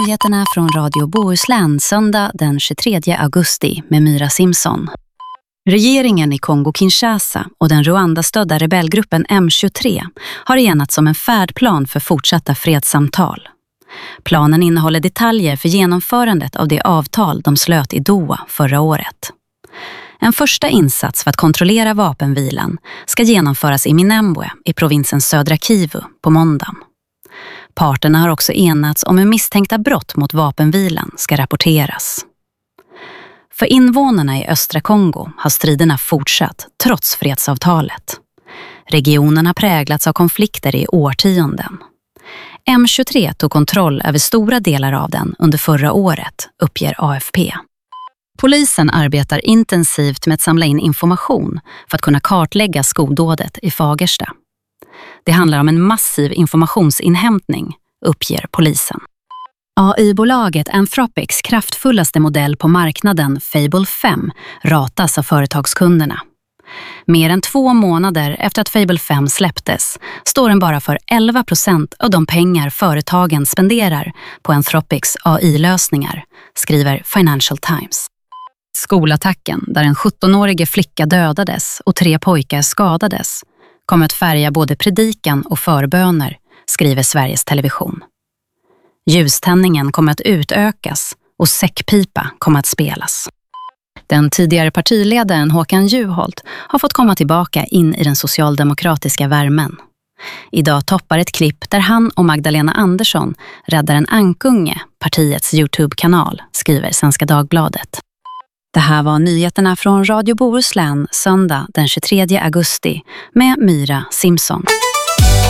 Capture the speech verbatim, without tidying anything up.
nyheterna från Radio Bohuslän söndag den tjugotredje augusti med Myra Simpson. Regeringen i Kongo-Kinshasa och den Rwanda-stödda rebellgruppen M tjugotre har enats om en färdplan för fortsatta fredssamtal. Planen innehåller detaljer för genomförandet av det avtal de slöt i Doha förra året. En första insats för att kontrollera vapenvilan ska genomföras i Minembwe i provinsen Södra Kivu på måndagen. Parterna har också enats om hur misstänkta brott mot vapenvilan ska rapporteras. För invånarna i östra Kongo har striderna fortsatt trots fredsavtalet. Regionen har präglats av konflikter i årtionden. M tjugotre tog kontroll över stora delar av den under förra året, uppger A F P. Polisen arbetar intensivt med att samla in information för att kunna kartlägga skoldådet i Fagersta. Det handlar om en massiv informationsinhämtning, uppger polisen. A I-bolaget Anthropics kraftfullaste modell på marknaden, Fable fem, ratas av företagskunderna. Mer än två månader efter att Fable fem släpptes står den bara för elva procent av de pengar företagen spenderar på Anthropics A I-lösningar, skriver Financial Times. Skolattacken, där en sjuttonårige flicka dödades och tre pojkar skadades, kommer att färga både predikan och förböner, skriver Sveriges Television. Ljuständningen kommer att utökas och säckpipa kommer att spelas. Den tidigare partiledaren Håkan Juholt har fått komma tillbaka in i den socialdemokratiska värmen. Idag toppar ett klipp där han och Magdalena Andersson räddar en ankunge, partiets YouTube-kanal, skriver Svenska Dagbladet. Det här var nyheterna från Radio Bohuslän söndag den tjugotredje augusti med Myra Simpson.